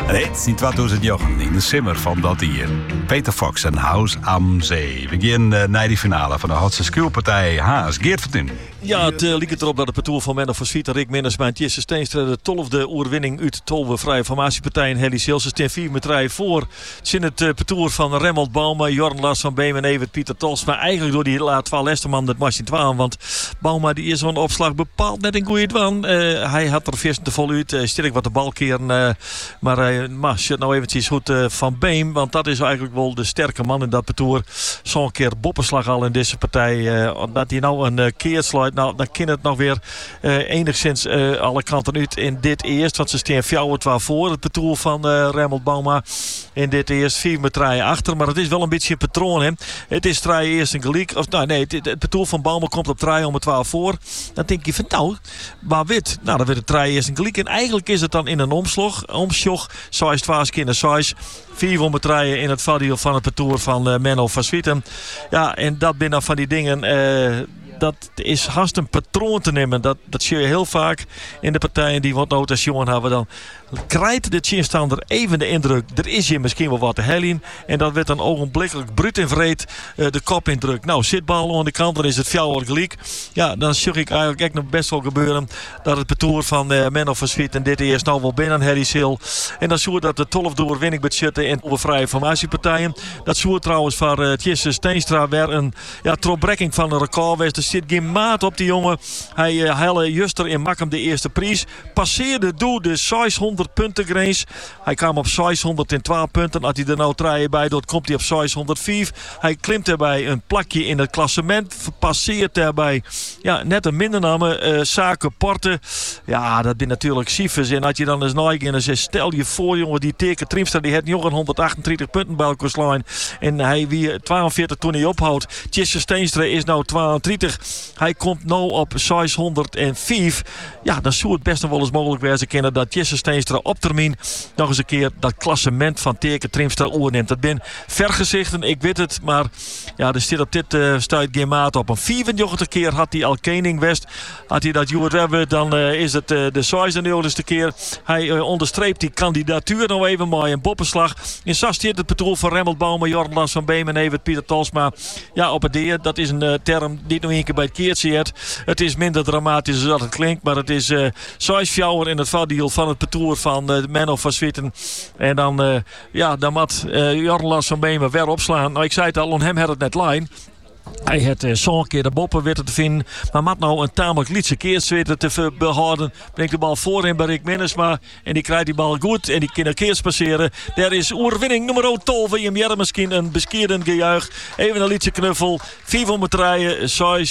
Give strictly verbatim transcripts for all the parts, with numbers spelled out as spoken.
Reeds in tweeduizend negen in de simmer van dat hier. Peter Fox en House am Zee. We gaan uh, naar die finale van de Hotse Skuurpartij Haas. Geert Fortuyn. Ja, het uh, liep erop dat het parcours van Menno van Swieten, Rick Minners bij Jesse Steenstra de tolfde oerwinning uit tolve vrije formatiepartij in Helly Silse ten vier met rij voor. Zin het uh, parcours van Remmelt Bauma, Jorn Lars van Beem en Evert Pieter Tolsma. Eigenlijk door die laat van Lesterman dat machine twaalf, want Bauma die is zo'n opslag bepaald net een goede dwan. Uh, hij had er vast te vol uit, uh, sterk wat de bal keren, uh, maar hij uh, zit nou eventjes goed uh, van Beem, want dat is eigenlijk wel de sterke man in dat parcours. Zo'n keer boppenslag al in deze partij, uh, dat hij nou een uh, keer sluit. Nou, dan kan het nog weer uh, enigszins uh, alle kanten uit in dit eerst. Want ze staan vier twee voor. Het parcours van uh, Remmelt Bauma in dit eerst. Vier met draaien achter. Maar het is wel een beetje een patroon. Hè? Het is draaien eerst een gelijk. Of nou, nee, het, het parcours van Bauma komt op draaien om het twaalf voor. Dan denk je van nou, maar wit. Nou, dan wordt het draaien eerst een gelijk. En eigenlijk is het dan in een omslag. Omsjog. Zoals twaalf keer zoals. Vier om het draaien in het vaddeel van het parcours van uh, Menno van Swieten. Ja, en dat binnen van die dingen. Uh, Dat is haast een patroon te nemen. Dat, dat zie je heel vaak in de partijen die wat nood als jongen hebben. Dan krijgt de tegenstander even de indruk. Er is hier misschien wel wat te hellen. En dat werd dan ogenblikkelijk bruut en vreed uh, de kop indruk. Nou, zit bal aan de kant. Dan is het fjouwer gelijk. Ja, dan zie ik eigenlijk echt nog best wel gebeuren. Dat het parcours van uh, Menno van Swieten dit eerst nou wel binnen Harry Sil. En dan zie dat de tolfde overwinning bezitten in de vrije formatiepartijen. Dat zie trouwens van uh, Jesse Steenstra weer een ja, trobrekking van een record was. Er zit geen maat op die jongen. Hij uh, helde juster in Makkum de eerste prijs. Passeerde door de zeshonderd punten grens. Hij kwam op zeshonderdtwaalf punten. Als hij er nou draaien bij doet, komt hij op zeshonderdvijf. Hij klimt erbij een plakje in het klassement. Passeert daarbij ja, net een mindername. Uh, Zaken Porten. Ja, dat zijn natuurlijk cijfers. En als je dan eens neigt en dan zegt, stel je voor jongen, die teken Triemstra, die heeft nog honderdachtentwintig punten bij elkaar slaan. En hij wie tweeënveertig toen hij ophoudt. Jesse Steenstra is nou tweeëntwintig. Hij komt nu op zeshonderdvijf. Ja, dan zou het best nog wel eens mogelijk wezen kennen dat Jesse Steenstra op termijn nog eens een keer dat klassement van Teken Triemstra oorneemt. Dat ben vergezichten, ik weet het, maar ja, er zit op dit uh, stuit geen maat op. Een vierentwintig keer had hij al Kening West. Had hij dat Joert hebben, dan uh, is het uh, de zesde keer. Hij uh, onderstreept die kandidatuur nog even maar een boppenslag. In Sas zit het patroon van Remmelt Bauma, Jorn Lars van Beem en Evert Pieter Tolsma. Ja, op het deer, dat is een uh, term die nog een keer bij het keertje het. Het is minder dramatisch dan het klinkt, maar het is uh, zes fjouwer in het vaddeel van het parcours van uh, Menno van Swieten. En dan, uh, ja, dan moet uh, Jorn Lars van Beem weer opslaan. Nou, ik zei het al, on hem had het net lijn. Hij had uh, zo'n keer de boppen weten te vinden. Maar mat nou een tamelijk lietse keers weten te behouden. Brengt de bal voorin bij Rick Minnesma. En die krijgt die bal goed. En die kan een keers passeren. Daar is oerwinning nummer twaalf. En je hebt misschien een beskierdend gejuich. Even een lietse knuffel. Vier van rijden.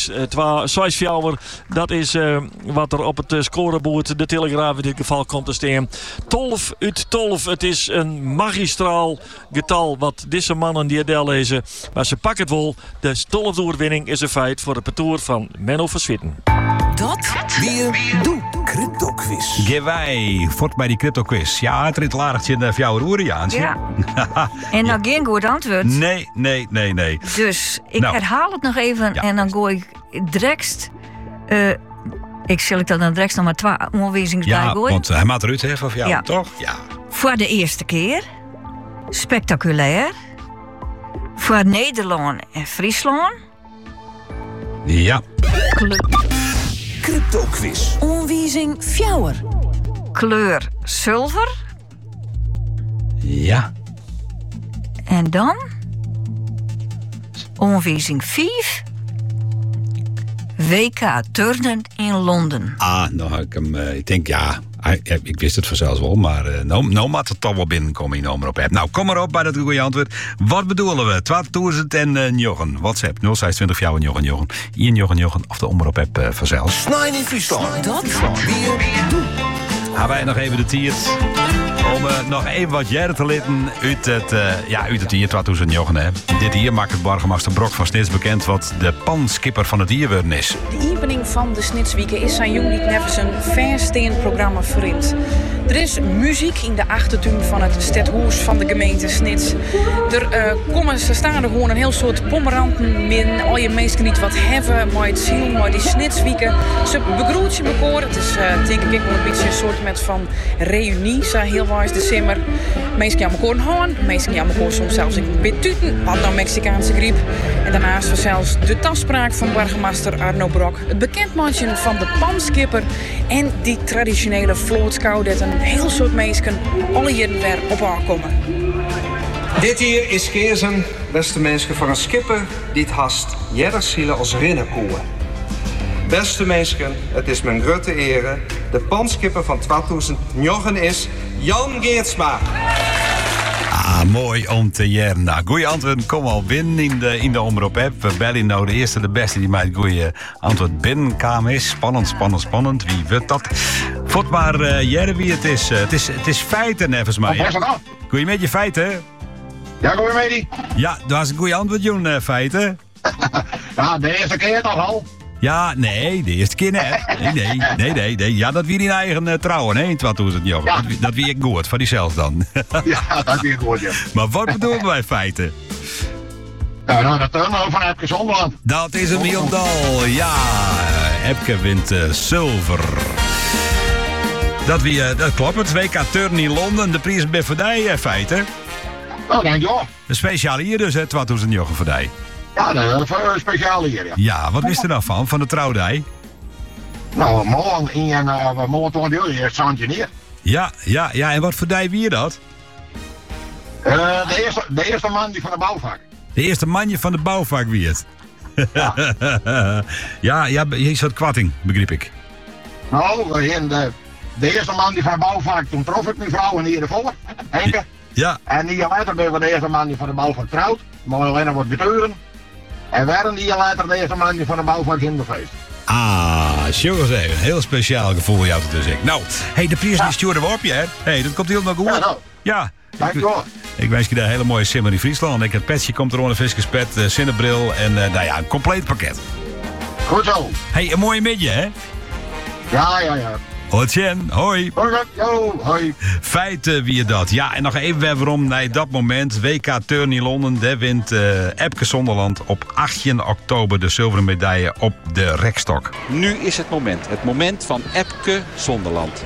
zes fjouwer. Dat is uh, wat er op het uh, scorebord de Telegraaf in dit geval komt te staan. twaalf uit twaalf. Het is een magistraal getal wat deze mannen die het lezen. Maar ze pakken het wel. De twaalfde oorwinning is een feit voor het parcours van Menno van Swieten. Dat weer doe. Crypto quiz. Geef wij voort bij die crypto quiz. Ja, het ritlaartje in de fjouwer oeriaans. Ja. En dan geen goed antwoord. Nee, nee, nee, nee. Dus ik nou. herhaal het nog even Ja. en dan gooi ik direct. Uh, ik zal ik dat dan direct nog maar twee aanwijzingen bij Ja, gooien. want hij maakt eruit hè, van jou, Ja. toch? Ja. Voor de eerste keer. Spectaculair. Voor Nederland en Friesland. Ja. Crypto quiz. Aanwijzing fjouwer. Kleur zilver. Ja. En dan. Aanwijzing vijf. W K turnen in Londen. Ah, nou had ik hem. Uh, ik denk ja. Ik, ik wist het vanzelfs wel, maar uh, nou, nou moet het toch wel binnenkomen in de omroep app. Nou, kom maar op bij dat goede antwoord. Wat bedoelen we? tweeduizend negen. WhatsApp nul zes twee nul vier negen negen. Ian negen negen of de omroep app uh, vanzelf. Snijn in Friesland. Dat weer doe. Gaan wij nog even de tiert. Om uh, nog even wat jaren te litten uit het, uh, ja, uit het jaar tweeduizend negen. Hè. Dit hier maakt het burgemeester Brok van Snits bekend wat de panskipper van het dierwurden is. De opening van de Snitswieken is zijn jong niet nevens een versteend programma verrind. Er is muziek in de achtertuin van het stadhuis van de gemeente Snits. Er uh, komen, ze staan er gewoon een heel soort pommeranten min. Al je mensen niet wat hebben, maar het zien, maar die Snitswieken. Ze begroeten elkaar. Het is uh, denk ik wel een beetje een soort met van reunie, zei heel wijs december. Mensen gaan elkaar haan, mensen gaan elkaar soms zelfs een beetje tuten, wat nou Mexicaanse griep. En daarnaast was zelfs de tastspraak van burgemeester Arno Brok, het bekendmaken van de panskipper en die traditionele vlootschouw dat een heel soort mensen alle jaren weer op aankomen. Dit hier is Geersen, beste mensen, van een skipper die het haast jeder zielen als rinnenkoeien. Beste mensen, het is mijn grote ere. De panskipper van tweeduizend negen is Jan Geertsma. Ah, mooi om te jaren. Nou, goeie antwoorden kom al binnen in de, in de omroep-app. We bellen nou de eerste, de beste die mij het goeie antwoord binnenkam is. Spannend, spannend, spannend. Wie weet dat? Vot maar uh, jaren wie het is. Uh, het is. Het is feiten, nevens mij. Wat was dat? Goeie met je feiten? Ja, goeie met die. Ja, dat was een goeie antwoord, Joen, uh, feiten. Ja, de eerste keer toch al? Ja, nee, de eerste keer net. Nee, nee, nee, nee, nee. Ja, dat wie in eigen uh, trouwen, hè, in tweeduizend negen. Ja. Dat, dat wie ik goed, van die zelf dan. Ja, dat wie ik goed, ja. Maar wat bedoelen wij feiten? Ja, nou, dat turnover van Epke Zonderland. Dat is een Miondal. Ja, Epke wint uh, zilver. Dat, wie, uh, dat klopt, het W K Turn in Londen. De prijs bij Verdij, uh, feiten. Oh, denk je wel. Een speciale hier dus, hè, tweeduizend negen Verdij. Ja, dat is een speciale hier, ja. Ja, wat wist er nou van, van de trouwdij? Nou, morgen in en uh, morgen toch deel je Santje neer. Ja, ja, ja, en wat voor dij wie dat? Uh, de, eerste, de eerste man die van de bouwvak. De eerste manje van de bouwvak wie het? Ja, ja, ja, hier zat kwatting, begreep ik. Nou, in de, de eerste man die van de bouwvak, toen trof ik mijn vrouw en hier ervoor, Henke. Ja. En die later ben we de eerste man die van de bouwvak trouwt, maar alleen wordt beteuren. En werden die later de eerste man die van de bouwvak in de feest. Ah, jongens, even. Een heel speciaal gevoel jou te zeggen. Nou, hey, de prijs die sturen we op je, hè? Hey, dat komt helemaal goed. Ja, nou. Ja. Dankjewel. Ik wens je daar een hele mooie simmer in Friesland. Ik het petje komt er onder, viskerspet, uh, zinnebril en uh, nou ja, een compleet pakket. Goed zo. Hey, een mooie midje, hè? Ja, ja, ja. Hoi, Tjen. Hoi. Hoi, yo, hoi. Feiten wie je dat. Ja, en nog even waarom naar dat moment. W K Turn in Londen. Daar wint uh, Epke Zonderland op achttien oktober de zilveren medaille op de rekstok. Nu is het moment. Het moment van Epke Zonderland.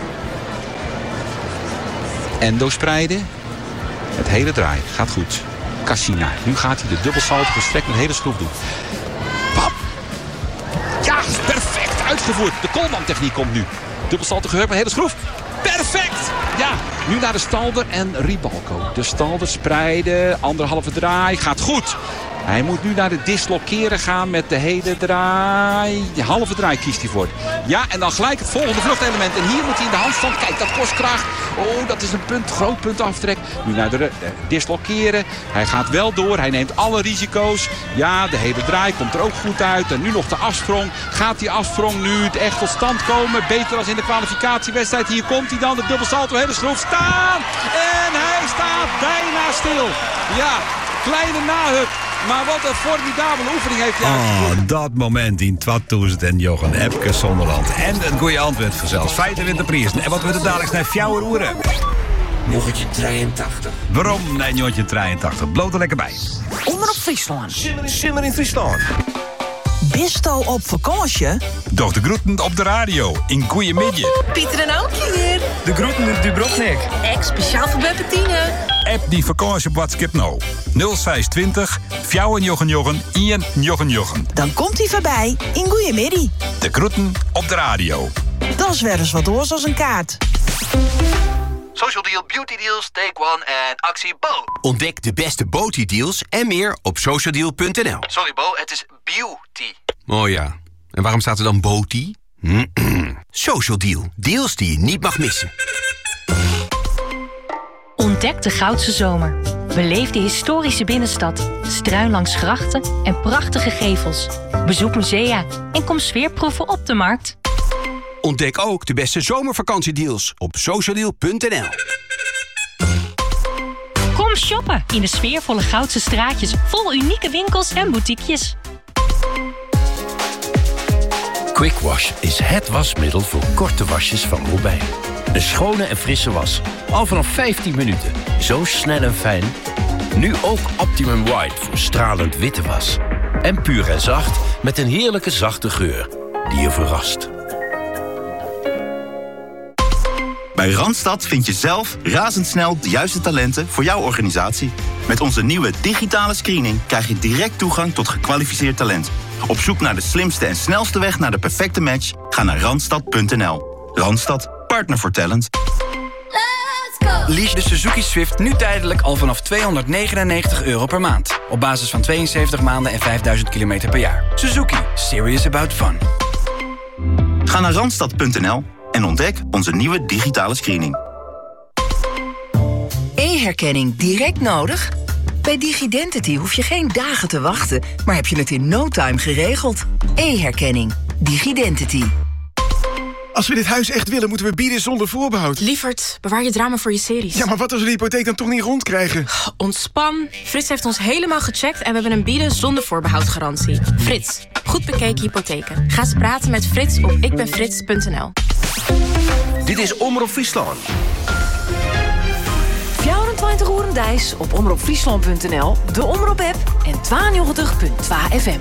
Endo spreiden. Het hele draai. Gaat goed. Cassina. Nu gaat hij de dubbelsalto gestrekt met een hele schroef doen. Pap. Ja, perfect uitgevoerd. De Koolman techniek komt nu. Dubbelsalto gewerkt met een hele schroef. Perfect! Ja, nu naar de Stalder en Ribalco. De Stalder spreiden. Anderhalve draai. Gaat goed. Hij moet nu naar de dislokeren gaan met de hele draai. De halve draai kiest hij voor. Ja, en dan gelijk het volgende vluchtelement. En hier moet hij in de handstand. Kijk, dat kost kracht. Oh, dat is een punt, groot punt aftrek. Nu naar de, de dislokeren. Hij gaat wel door. Hij neemt alle risico's. Ja, de hele draai komt er ook goed uit. En nu nog de afsprong. Gaat die afsprong nu echt tot stand komen? Beter als in de kwalificatiewedstrijd. Hier komt hij dan. De dubbelsalto, hele schroef staan. En hij staat bijna stil. Ja, kleine nahut. Maar wat een formidabele oefening heeft hij uitgevoerd. Oh, dat moment in tweeduizend negen. Epke Zonderland. En een goede antwoord voor zelfs. Feiten wint de prijs. En wat wordt het dadelijk naar fjouwer oeren? Nogentje drieëntachtig. Waarom? Nee, Nogentje drieëntachtig. Bloot er lekker bij. Onder op Friesland. Simmer, simmer in Friesland. Bist al op vakantie? Doch de groeten op de radio. In Goeiemiddag. Pieter en Aukje hier. De groeten uit Dubrovnik. Ex speciaal voor Beppetine. App die vakantie op WhatsApp nou. nul zes twintig, fjouwer jochen jochen, ien jochen jochen. Dan komt hij voorbij in Goeiemiddag. De groeten op de radio. Dat is wel eens wat hoors als een kaart. Social Deal, Beauty Deals, Take One en actie Bo. Ontdek de beste beauty deals en meer op socialdeal punt n l. Sorry Bo, het is beauty. Oh ja, en waarom staat er dan beauty? Social Deal, deals die je niet mag missen. Ontdek de Goudse Zomer. Beleef de historische binnenstad, struin langs grachten en prachtige gevels. Bezoek musea en kom sfeerproeven op de markt. Ontdek ook de beste zomervakantiedeals op socialdeal punt n l. Kom shoppen in de sfeervolle Goudse straatjes vol unieke winkels en boutiquejes. Quick Wash is het wasmiddel voor korte wasjes van Robijn. Een schone en frisse was. Al vanaf vijftien minuten. Zo snel en fijn. Nu ook Optimum White voor stralend witte was. En puur en zacht met een heerlijke zachte geur die je verrast. Bij Randstad vind je zelf razendsnel de juiste talenten voor jouw organisatie. Met onze nieuwe digitale screening krijg je direct toegang tot gekwalificeerd talent. Op zoek naar de slimste en snelste weg naar de perfecte match? Ga naar randstad punt n l. Randstad, partner voor talent. Lease de Suzuki Swift nu tijdelijk al vanaf tweehonderdnegenennegentig euro per maand. Op basis van tweeënzeventig maanden en vijfduizend kilometer per jaar. Suzuki. Serious about fun. Ga naar randstad punt n l en ontdek onze nieuwe digitale screening. E-herkenning direct nodig? Bij DigiDentity hoef je geen dagen te wachten, maar heb je het in no time geregeld. E-herkenning. DigiDentity. Als we dit huis echt willen, moeten we bieden zonder voorbehoud. Lievert, bewaar je drama voor je series. Ja, maar wat als we de hypotheek dan toch niet rondkrijgen? Ontspan. Frits heeft ons helemaal gecheckt en we hebben een bieden zonder voorbehoud garantie. Frits, goed bekeken hypotheken. Ga eens praten met Frits op ikbenfrits punt n l. Dit is Omroep Friesland. vierentwintig uur een Dijs op omroep friesland punt n l, de Omroep-app en tweeënnegentig punt twee F M.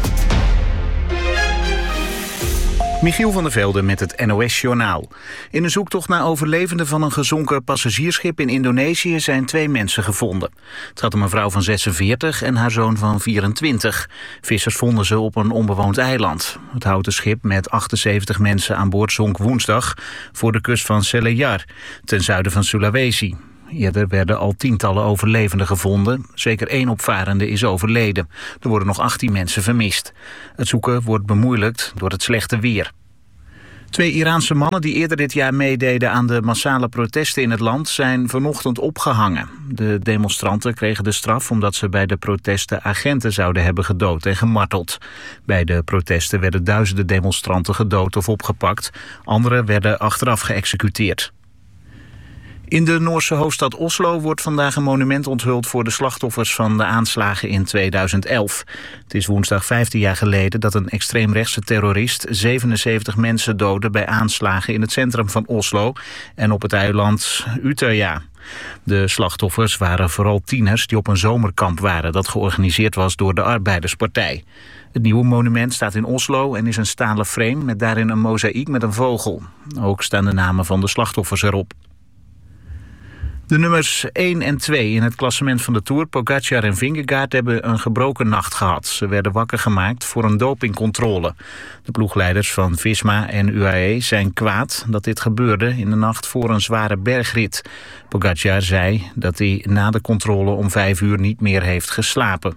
Michiel van der Velde met het N O S-journaal. In een zoektocht naar overlevenden van een gezonken passagiersschip in Indonesië zijn twee mensen gevonden. Het gaat om een vrouw van zesenveertig en haar zoon van vierentwintig. Vissers vonden ze op een onbewoond eiland. Het houten schip met achtenzeventig mensen aan boord zonk woensdag voor de kust van Selayar, ten zuiden van Sulawesi. Eerder werden al tientallen overlevenden gevonden. Zeker één opvarende is overleden. Er worden nog achttien mensen vermist. Het zoeken wordt bemoeilijkt door het slechte weer. Twee Iraanse mannen die eerder dit jaar meededen aan de massale protesten in het land zijn vanochtend opgehangen. De demonstranten kregen de straf omdat ze bij de protesten agenten zouden hebben gedood en gemarteld. Bij de protesten werden duizenden demonstranten gedood of opgepakt. Anderen werden achteraf geëxecuteerd. In de Noorse hoofdstad Oslo wordt vandaag een monument onthuld voor de slachtoffers van de aanslagen in tweeduizend elf. Het is woensdag vijftien jaar geleden dat een extreemrechtse terrorist zevenenzeventig mensen doodde bij aanslagen in het centrum van Oslo en op het eiland Utøya. De slachtoffers waren vooral tieners die op een zomerkamp waren dat georganiseerd was door de Arbeiderspartij. Het nieuwe monument staat in Oslo en is een stalen frame met daarin een mozaïek met een vogel. Ook staan de namen van de slachtoffers erop. De nummers één en twee in het klassement van de Tour, Pogacar en Vingegaard, hebben een gebroken nacht gehad. Ze werden wakker gemaakt voor een dopingcontrole. De ploegleiders van Visma en U A E zijn kwaad dat dit gebeurde in de nacht voor een zware bergrit. Pogacar zei dat hij na de controle om vijf uur niet meer heeft geslapen.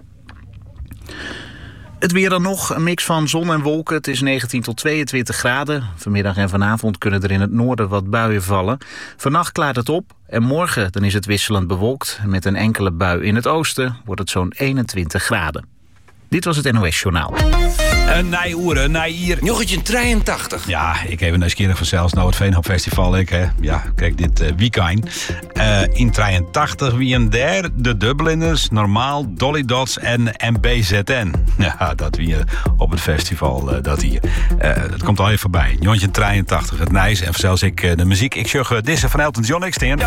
Het weer dan nog, een mix van zon en wolken. Het is negentien tot tweeëntwintig graden. Vanmiddag en vanavond kunnen er in het noorden wat buien vallen. Vannacht klaart het op en morgen dan is het wisselend bewolkt. Met een enkele bui in het oosten wordt het zo'n eenentwintig graden. Dit was het N O S-journaal. Een nijhoeren, nijhier. Joggetje drieëntachtig. Ja, ik heb een nieuwsgierig van zelfs nou het Veenhoop Festival. Ik, hè. Ja, kijk, dit uh, weekend. Uh, in drieëntachtig wie een der, de Dubliners, Normaal, Dolly Dots en M B Z N. Ja, dat weer op het festival, uh, dat hier. Uh, het komt al even voorbij. Jontje drieëntachtig, het nijs en zelfs ik uh, de muziek. Ik zeg uh, deze van Elton John, ik steen.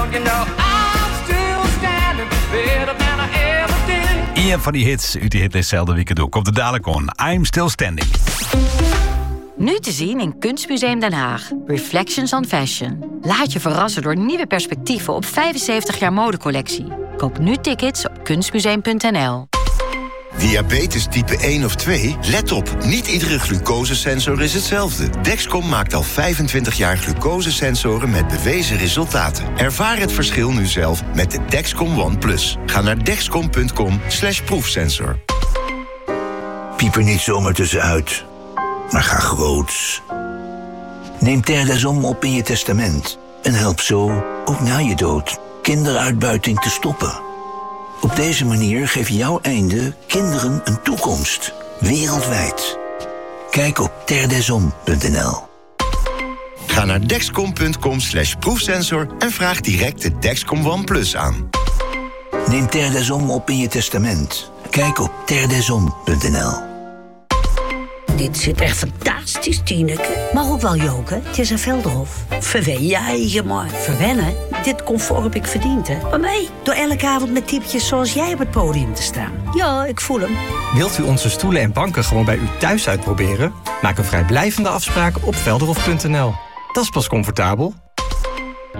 Een van die hits uit die hitlist zelden weekend doe. Komt er dadelijk on. I'm Still Standing. Nu te zien in Kunstmuseum Den Haag. Reflections on Fashion. Laat je verrassen door nieuwe perspectieven op vijfenzeventig jaar modecollectie. Koop nu tickets op kunstmuseum punt n l. Diabetes type één of twee? Let op, niet iedere glucosesensor is hetzelfde. Dexcom maakt al vijfentwintig jaar glucosesensoren met bewezen resultaten. Ervaar het verschil nu zelf met de Dexcom One Plus. Ga naar dexcom punt com slash proefsensor. Piep er niet zomaar tussenuit, maar ga groots. Neem Terdasom op in je testament en help zo, ook na je dood, kinderuitbuiting te stoppen. Op deze manier geef jouw einde kinderen een toekomst. Wereldwijd. Kijk op terdesom punt n l. Ga naar dexcom punt com slash proefsensor en vraag direct de Dexcom One Plus aan. Neem Terdasom op in je testament. Kijk op terdesom punt n l. Dit zit echt fantastisch, Tineke. Maar ook wel joken. Het is een Velderhof. Verwen jij je maar. Verwennen? Dit comfort heb ik verdiend, hè. Maar mij, door elke avond met typetjes zoals jij op het podium te staan. Ja, ik voel hem. Wilt u onze stoelen en banken gewoon bij u thuis uitproberen? Maak een vrijblijvende afspraak op velderhof punt n l. Dat is pas comfortabel.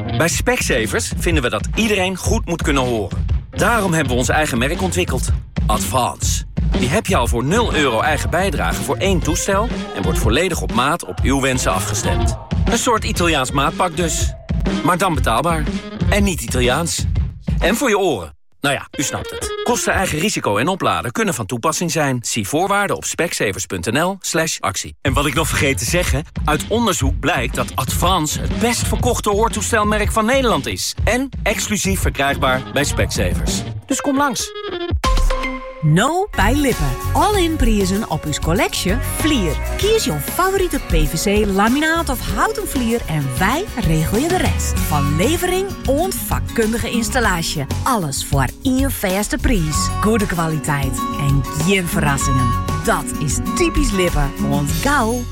Bij Specsavers vinden we dat iedereen goed moet kunnen horen. Daarom hebben we ons eigen merk ontwikkeld. Advance. Die heb je al voor nul euro eigen bijdrage voor één toestel... en wordt volledig op maat op uw wensen afgestemd. Een soort Italiaans maatpak dus. Maar dan betaalbaar. En niet Italiaans. En voor je oren. Nou ja, u snapt het. Kosten, eigen risico en opladen kunnen van toepassing zijn. Zie voorwaarden op specsavers.nl slash actie. En wat ik nog vergeet te zeggen... uit onderzoek blijkt dat Advance het best verkochte hoortoestelmerk van Nederland is. En exclusief verkrijgbaar bij Specsavers. Dus kom langs. No bij Lippen. All-in prijzen op uw collectie Vlier. Kies jouw favoriete P V C, laminaat of houten vlier en wij regelen je de rest. Van levering en vakkundige installatie. Alles voor één vaste prijs. Goede kwaliteit en geen verrassingen. Dat is typisch Lippen. Want gauw.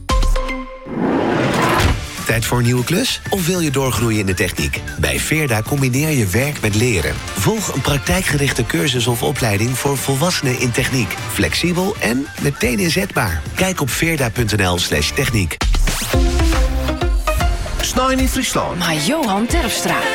Tijd voor een nieuwe klus? Of wil je doorgroeien in de techniek? Bij Veerda combineer je werk met leren. Volg een praktijkgerichte cursus of opleiding voor volwassenen in techniek. Flexibel en meteen inzetbaar. Kijk op veerda.nl slash techniek. Snein in Friesland. Maar Johan Terpstra.